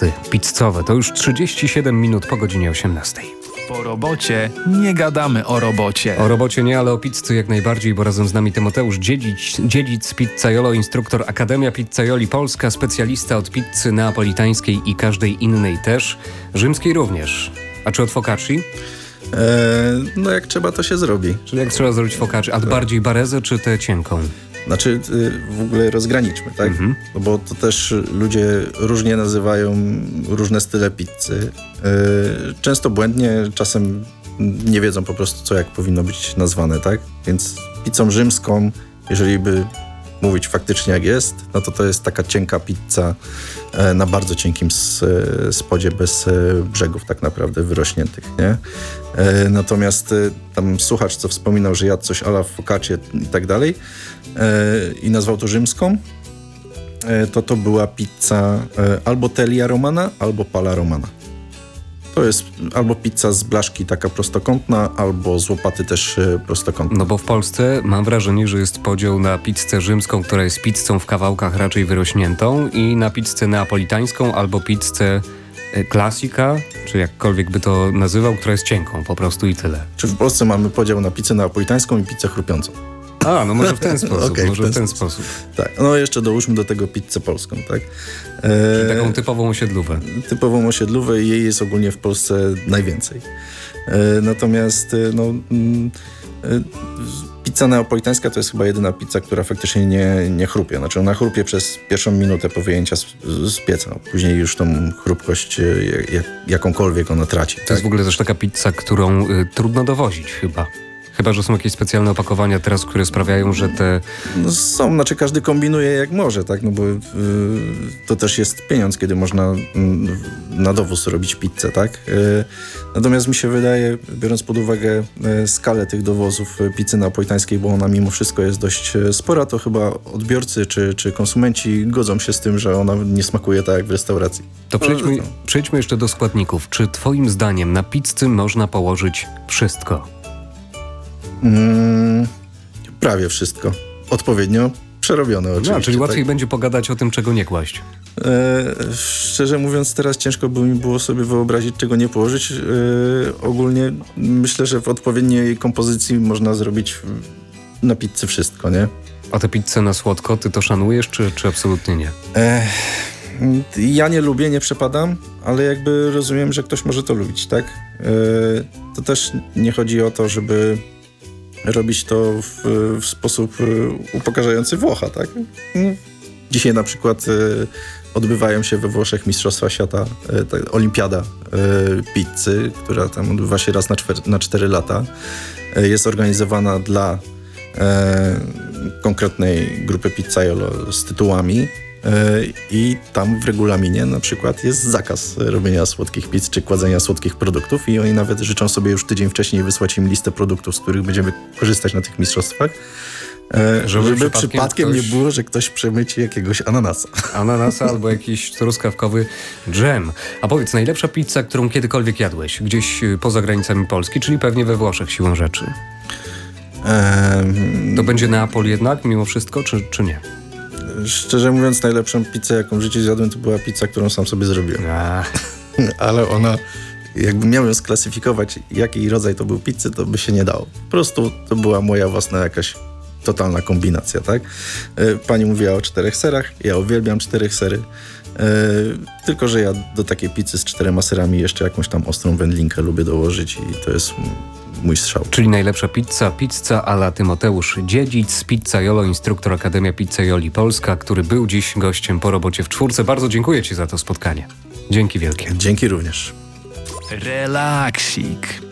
podcasty pizzowe. To już 37 minut po godzinie 18. Po robocie nie gadamy o robocie. O robocie nie, ale o pizzy jak najbardziej, bo razem z nami Tymoteusz Dziedzic, Pizzaiolo, instruktor Akademia Pizzaioli Polska, specjalista od pizzy neapolitańskiej i każdej innej też, rzymskiej również. A czy od focacci? No jak trzeba, to się zrobi. Czyli jak trzeba zrobić focacci, a bardziej barezę czy tę cienką? Znaczy w ogóle rozgraniczmy, tak? No bo to też ludzie różnie nazywają różne style pizzy. Często błędnie, czasem nie wiedzą po prostu, co jak powinno być nazwane, tak? Więc pizzą rzymską, jeżeli by mówić faktycznie jak jest, no to jest taka cienka pizza na bardzo cienkim spodzie, bez brzegów tak naprawdę wyrośniętych, nie? Natomiast tam słuchacz, co wspominał, że jadł coś a la focaccia i tak dalej i nazwał to rzymską, to była pizza albo teglia romana, albo pala romana. To jest albo pizza z blaszki taka prostokątna, albo z łopaty też prostokątna. No bo w Polsce mam wrażenie, że jest podział na pizzę rzymską, która jest pizzą w kawałkach raczej wyrośniętą, i na pizzę neapolitańską albo pizzę klasika, czy jakkolwiek by to nazywał, która jest cienką po prostu i tyle. Czy w Polsce mamy podział na pizzę neapolitańską i pizzę chrupiącą? A, no może w ten sposób, Okay, może w ten sposób. Tak, no jeszcze dołóżmy do tego pizzę polską, tak? Czyli taką typową osiedlówę. Typową osiedlówę i jej jest ogólnie w Polsce najwięcej. Natomiast pizza neapolitańska to jest chyba jedyna pizza, która faktycznie nie chrupie. Znaczy ona chrupie przez pierwszą minutę po wyjęcia z pieca. No, później już tą chrupkość jakąkolwiek ona traci. To jest w ogóle też taka pizza, którą trudno dowozić chyba. Chyba że są jakieś specjalne opakowania teraz, które sprawiają, że te... No są, znaczy każdy kombinuje jak może, tak? No bo to też jest pieniądz, kiedy można na dowóz robić pizzę, tak? Natomiast mi się wydaje, biorąc pod uwagę skalę tych dowozów pizzy neapolitańskiej, bo ona mimo wszystko jest dość spora, to chyba odbiorcy czy konsumenci godzą się z tym, że ona nie smakuje tak jak w restauracji. To przejdźmy jeszcze do składników. Czy twoim zdaniem na pizzy można położyć wszystko? Prawie wszystko. Odpowiednio przerobione oczywiście. No, czyli łatwiej będzie pogadać o tym, czego nie kłaść. Szczerze mówiąc, teraz ciężko by mi było sobie wyobrazić, czego nie położyć. Ogólnie myślę, że w odpowiedniej kompozycji można zrobić na pizzy wszystko, nie? A tę pizzę na słodko, ty to szanujesz, czy absolutnie nie? Ja nie lubię, nie przepadam, ale jakby rozumiem, że ktoś może to lubić, tak? To też nie chodzi o to, żeby robić to w sposób upokarzający Włocha, tak? Dzisiaj na przykład odbywają się we Włoszech Mistrzostwa Świata, Olimpiada pizzy, która tam odbywa się raz na 4 lata. Jest organizowana dla konkretnej grupy pizzaiolo z tytułami i tam w regulaminie na przykład jest zakaz robienia słodkich pizz czy kładzenia słodkich produktów i oni nawet życzą sobie już tydzień wcześniej wysłać im listę produktów, z których będziemy korzystać na tych mistrzostwach, żeby przypadkiem nie było, że ktoś przemyci jakiegoś ananasa. Ananasa albo jakiś truskawkowy dżem. A powiedz, najlepsza pizza, którą kiedykolwiek jadłeś gdzieś poza granicami Polski, czyli pewnie we Włoszech siłą rzeczy. To będzie Neapol jednak mimo wszystko, czy nie? Szczerze mówiąc, najlepszą pizzę, jaką w życiu zjadłem, to była pizza, którą sam sobie zrobiłem. Ale ona, jakby miał ją sklasyfikować, jaki rodzaj to był pizzy, to by się nie dało. Po prostu to była moja własna jakaś totalna kombinacja, tak? Pani mówiła o 4 serach, ja uwielbiam 4 sery. Tylko że ja do takiej pizzy z 4 serami jeszcze jakąś tam ostrą wędlinkę lubię dołożyć i to jest mój strzał. Czyli najlepsza pizza a la Tymoteusz Dziedzic, Pizzaiolo, instruktor Akademia Pizzaioli Polska, który był dziś gościem po robocie w 4. Bardzo dziękuję ci za to spotkanie. Dzięki wielkie. Dzięki również. Relaksik.